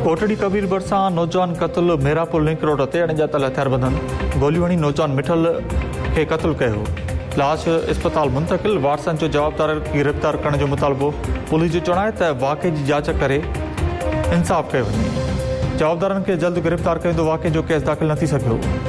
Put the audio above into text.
कोटड़ी कबीर भरिसां नौजवान क़तल Merapur link road ते अणॼातल हथियारबंदनि गोलियूं हणी नौजवान मिठल खे क़तल कयो। लाश अस्पताल मुंतक़िल। वारसनि जो जवाबदार गिरफ़्तार करण जो मुतालबो। पुलिस जो चवणु आहे त वाक़े जी जांच करे इंसाफ़ कयो वञे। जवाबदारनि खे जल्द गिरफ़्तार कयो त वाक़े जो केस दाख़िल न थी सघियो।